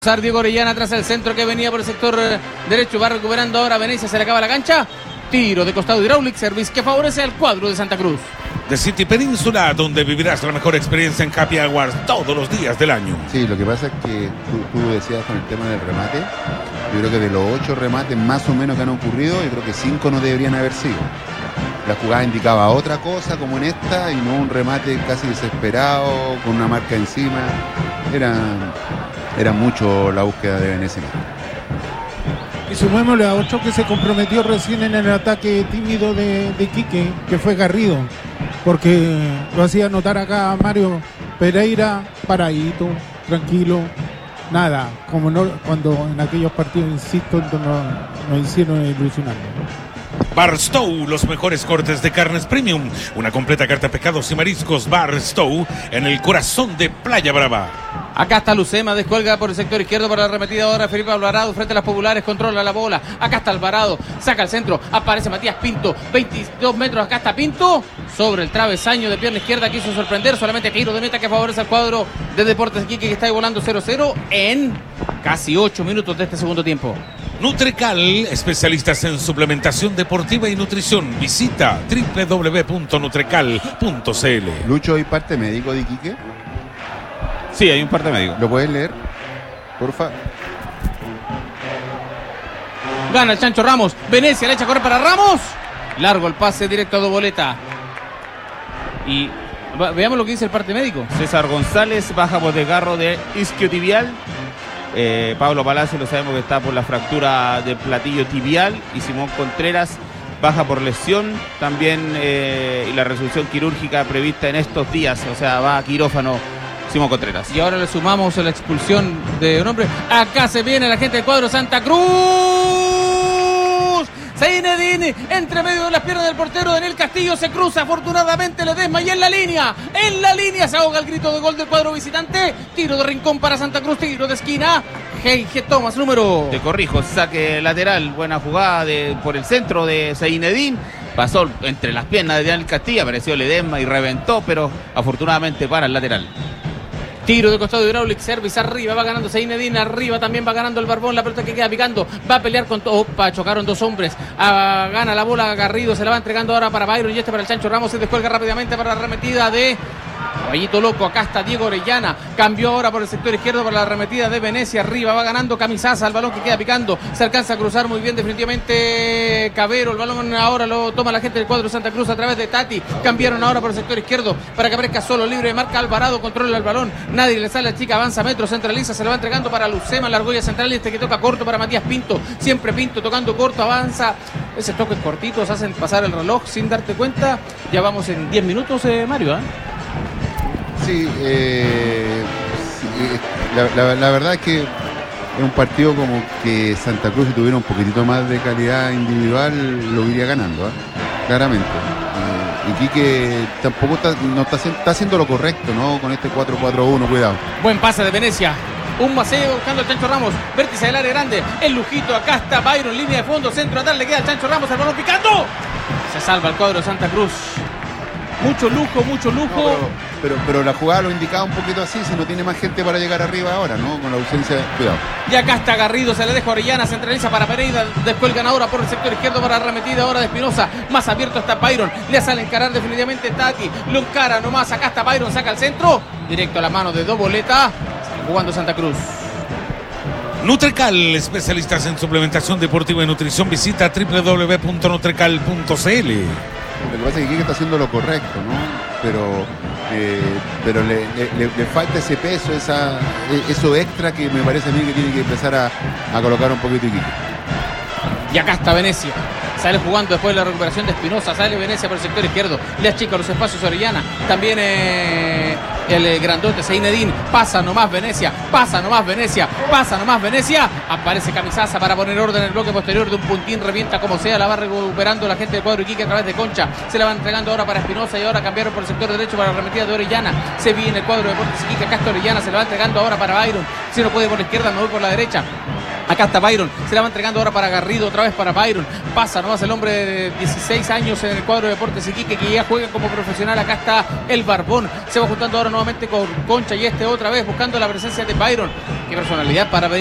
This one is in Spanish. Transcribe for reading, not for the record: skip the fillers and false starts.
Diego Orellana tras el centro que venía por el sector derecho, va recuperando ahora Venecia, se le acaba la cancha, tiro de costado Hydraulic Service que favorece al cuadro de Santa Cruz. The City Península, donde vivirás la mejor experiencia en Happy Hours todos los días del año. Sí, lo que pasa es que tú decías con el tema del remate, yo creo que de los 8 remates más o menos que han ocurrido, yo creo que 5 no deberían haber sido. La jugada indicaba otra cosa como en esta y no un remate casi desesperado, con una marca encima. Era mucho la búsqueda de Venecia. Y sumémosle a otro que se comprometió recién en el ataque tímido de Quique, que fue Garrido, porque lo hacía notar acá Mario Pereira, paradito, tranquilo, nada, como no cuando en aquellos partidos, insisto, nos hicieron ilusionar. Barstow, los mejores cortes de carnes premium, una completa carta de pescados y mariscos. Barstow, en el corazón de Playa Brava. Acá está Lucema, descuelga por el sector izquierdo para la arremetida ahora Felipe Alvarado frente a las populares, controla la bola. Acá está Alvarado, saca el centro, aparece Matías Pinto, 22 metros, acá está Pinto, sobre el travesaño de pierna izquierda, quiso sorprender, solamente tiro de meta que favorece al cuadro de Deportes Iquique que está volando 0-0 en casi 8 minutos de este segundo tiempo. Nutrecal, especialistas en suplementación deportiva y nutrición. Visita www.nutrecal.cl. Lucho, ¿hay parte médico de Iquique? Sí, hay un parte médico. ¿Lo puedes leer? Porfa. Gana el Chancho Ramos, Venecia le echa a correr para Ramos. Largo el pase directo a Doboleta. Y veamos lo que dice el parte médico. César González baja por desgarro de isquiotibial. Pablo Palacio lo sabemos que está por la fractura del platillo tibial. Y Simón Contreras baja por lesión también, y la resolución quirúrgica prevista en estos días. O sea, va a quirófano Simón Contreras. Y ahora le sumamos la expulsión de un hombre. Acá se viene la gente del cuadro Santa Cruz. Zinedine, entre medio de las piernas del portero Daniel Castillo, se cruza afortunadamente Ledesma y en la línea se ahoga el grito de gol del cuadro visitante. Tiro de rincón para Santa Cruz, tiro de esquina. Heige Thomas, número. Te corrijo, saque lateral, buena jugada por el centro de Zinedine. Pasó entre las piernas de Daniel Castillo, apareció Ledesma y reventó, pero afortunadamente para el lateral. Tiro de costado de Hydraulic Service, arriba va ganando Zinedine, arriba también va ganando el Barbón, la pelota que queda picando, va a pelear con opa, chocaron dos hombres, gana la bola Garrido, se la va entregando ahora para Byron y para el Chancho Ramos, se descuelga rápidamente para la arremetida de Caballito Loco. Acá está Diego Orellana, cambió ahora por el sector izquierdo para la arremetida de Venecia, arriba va ganando Camisaza, el balón que queda picando, se alcanza a cruzar muy bien definitivamente Cabero, el balón ahora lo toma la gente del cuadro Santa Cruz a través de Tati, cambiaron ahora por el sector izquierdo para que aparezca solo libre, marca Alvarado, controla el balón, nadie le sale a la chica, avanza metro, centraliza, se lo va entregando para Lucema, la argolla central, y que toca corto para Matías Pinto, siempre Pinto tocando corto, avanza, esos toques cortitos hacen pasar el reloj sin darte cuenta, ya vamos en 10 minutos, Mario, Sí, la verdad es que es un partido como que Santa Cruz, si tuviera un poquitito más de calidad individual, lo iría ganando, claramente. Y Quique tampoco está haciendo lo correcto, ¿no? Con este 4-4-1, cuidado. Buen pase de Venecia. Un paseo buscando al Chancho Ramos, vértice del área grande, el lujito, acá está Byron, línea de fondo, centro atrás, le queda al Chancho Ramos, el balón picando. Se salva el cuadro de Santa Cruz. Mucho lujo. No, pero la jugada lo indicaba un poquito así, si no tiene más gente para llegar arriba ahora, ¿no? Con la ausencia de... Cuidado. Y acá está Garrido, se le deja Orellana, centraliza para Pereira, descuelgan ahora por el sector izquierdo para arremetida ahora de Espinosa, más abierto está Byron, le sale a encarar definitivamente Tati, lo encara nomás, acá está Byron, saca el centro, directo a la mano de Doboleta, jugando Santa Cruz. Nutrecal, especialistas en suplementación deportiva y nutrición. Visita www.nutrecal.cl. Lo que pasa es que Quique está haciendo lo correcto, ¿no? Pero le falta ese peso, eso extra que me parece a mí que tiene que empezar a colocar un poquito Quique. Y acá está Venecia. Sale jugando después de la recuperación de Espinosa. Sale Venecia por el sector izquierdo. Le achica los espacios Orellana. También el grandote Zinedine. Pasa nomás Venecia. Aparece Camisaza para poner orden en el bloque posterior de un puntín. Revienta como sea. La va recuperando la gente del cuadro Iquique a través de Concha. Se la va entregando ahora para Espinosa. Y ahora cambiaron por el sector derecho para la arremetida de Orellana. Se viene el cuadro de Deportes Iquique. Acá está Orellana. Se la va entregando ahora para Byron. Si no puede por la izquierda, me voy por la derecha. Acá está Byron, se la va entregando ahora para Garrido, otra vez para Byron. Pasa nomás el hombre de 16 años en el cuadro de Deportes Iquique, que ya juega como profesional. Acá está el Barbón, se va juntando ahora nuevamente con Concha y otra vez buscando la presencia de Byron. Qué personalidad para pedir